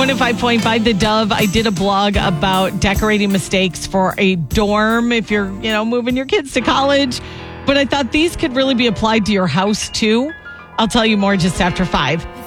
105.5 The Dove. I did a blog about decorating mistakes for a dorm if you're, moving your kids to college. But I thought these could really be applied to your house too. I'll tell you more just after 5.